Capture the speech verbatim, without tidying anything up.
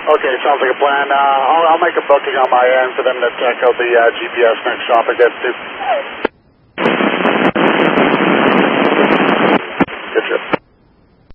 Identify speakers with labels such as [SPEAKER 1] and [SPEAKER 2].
[SPEAKER 1] Okay, sounds like a plan. Uh, I'll, I'll make a booking on my end for them to check out the uh, G P S next stop I get to.